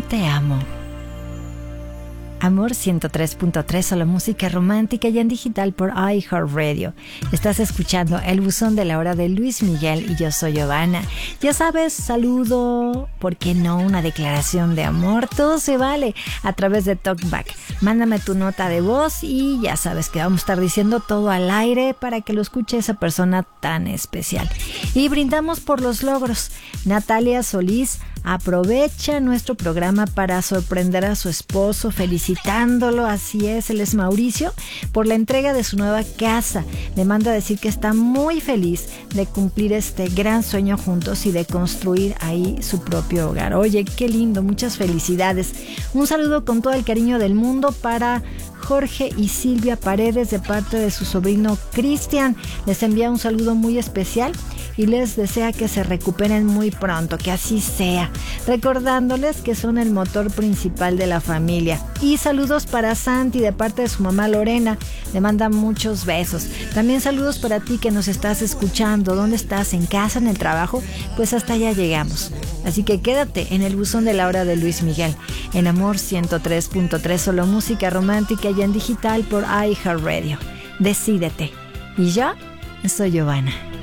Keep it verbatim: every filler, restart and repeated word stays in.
te amo. Amor ciento tres punto tres, solo música romántica y en digital por iHeartRadio. Estás escuchando El Buzón de la Hora de Luis Miguel y yo soy Giovanna. Ya sabes, saludo, ¿por qué no? Una declaración de amor, todo se vale a través de TalkBack. Mándame tu nota de voz y ya sabes que vamos a estar diciendo todo al aire para que lo escuche esa persona tan especial. Y brindamos por los logros. Natalia Solís aprovecha nuestro programa para sorprender a su esposo, felicitándolo, así es, él es Mauricio, por la entrega de su nueva casa. Le manda a decir que está muy feliz de cumplir este gran sueño juntos y de construir ahí su propio hogar. Oye, qué lindo, muchas felicidades. Un saludo con todo el cariño del mundo para Jorge y Silvia Paredes de parte de su sobrino Cristian. Les envía un saludo muy especial y les desea que se recuperen muy pronto, que así sea, recordándoles que son el motor principal de la familia. Y saludos para Santi de parte de su mamá Lorena, le manda muchos besos. También saludos para ti que nos estás escuchando. ¿Dónde estás? ¿En casa? ¿En el trabajo? Pues hasta allá llegamos. Así que quédate en el buzón de la hora de Luis Miguel, en Amor ciento tres punto tres, solo música romántica y en digital por iHeartRadio. Decídete. Y yo soy Giovanna.